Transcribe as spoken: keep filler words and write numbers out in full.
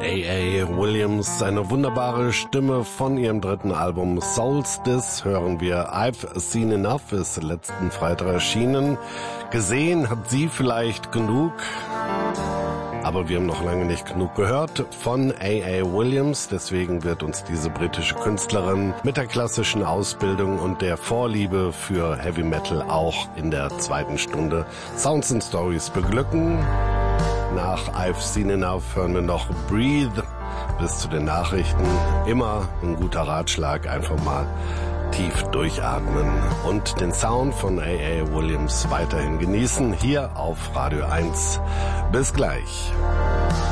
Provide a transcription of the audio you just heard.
A A. Williams, eine wunderbare Stimme von ihrem dritten Album Solstice hören wir. I've Seen Enough ist letzten Freitag erschienen. Gesehen hat sie vielleicht genug, aber wir haben noch lange nicht genug gehört von A A. Williams. Deswegen wird uns diese britische Künstlerin mit der klassischen Ausbildung und der Vorliebe für Heavy Metal auch in der zweiten Stunde Sounds and Stories beglücken. Nach I've Seen Enough hören wir noch Breathe bis zu den Nachrichten. Immer ein guter Ratschlag, einfach mal tief durchatmen und den Sound von A A. Williams weiterhin genießen. Hier auf Radio eins. Bis gleich.